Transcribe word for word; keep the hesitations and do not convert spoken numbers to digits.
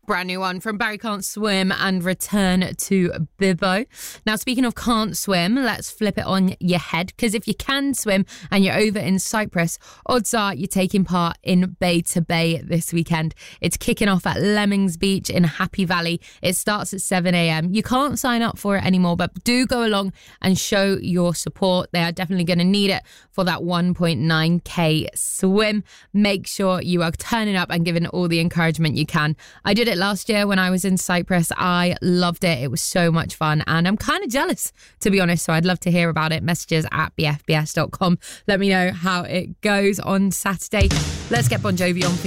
Brand new one from Barry Can't Swim and Return to Bibbo. Now, speaking of can't swim, let's flip it on your head, because if you can swim and you're over in Cyprus, odds are you're taking part in Bay to Bay this weekend. It's kicking off at Lemmings Beach in Happy Valley. It starts at seven a.m. You can't sign up for it anymore, but do go along and show your support. They are definitely going to need it for that one point nine k swim. Make sure you are turning up and giving all the encouragement you can. I did it last year when I was in Cyprus. I loved it. It was so much fun, and I'm kind of jealous, to be honest, so I'd love to hear about it. Messages at b f b s dot com. Let me know how it goes on Saturday. Let's get Bon Jovi on for